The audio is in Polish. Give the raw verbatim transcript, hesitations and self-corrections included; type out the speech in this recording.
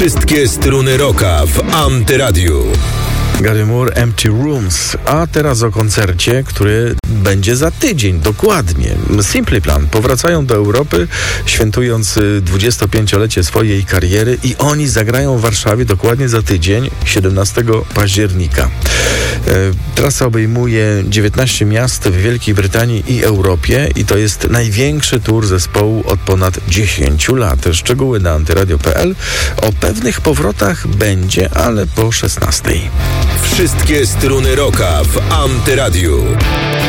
Wszystkie struny rocka w Antyradiu. Gary Moore, Empty Rooms. A teraz o koncercie, który będzie za tydzień, dokładnie. Simple Plan powracają do Europy, świętując dwudziestopięciolecie swojej kariery i oni zagrają w Warszawie dokładnie za tydzień, siedemnastego października. E, trasa obejmuje dziewiętnaście miast w Wielkiej Brytanii i Europie i to jest największy tour zespołu od ponad dziesięciu lat. Szczegóły na antyradio kropka p l. O pewnych powrotach będzie, ale po szesnastej. Wszystkie struny rocka w Antyradiu.